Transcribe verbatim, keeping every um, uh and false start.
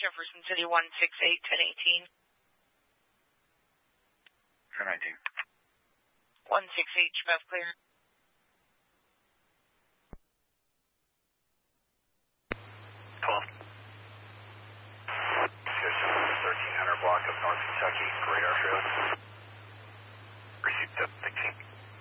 Jefferson City, one six eight, ten eighteen. ten nineteen. one six eight, F clear. twelve. thirteen hundred block of North Kentucky, radar trail.